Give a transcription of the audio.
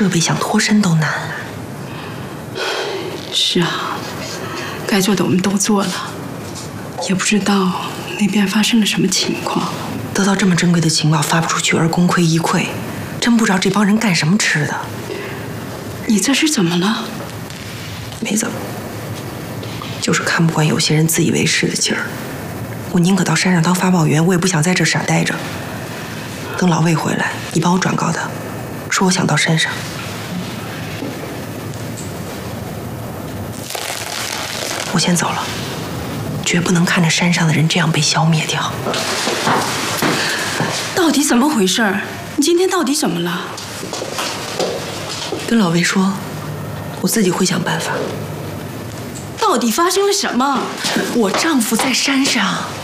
设备想脱身都难。 是啊，该做的我们都做了，也不知道那边发生了什么情况。 得到这么珍贵的情报发不出去而功亏一篑，真不知道这帮人干什么吃的。 你这是怎么了？ 没怎么，就是看不惯有些人自以为是的劲儿。我宁可到山上当发报员，我也不想在这傻待着。等老魏回来，你帮我转告他，说我想到山上。我先走了，绝不能看着山上的人这样被消灭掉。 到底怎么回事？你今天到底怎么了？ 跟老魏说，我自己会想办法。 到底发生了什么？ 我丈夫在山上。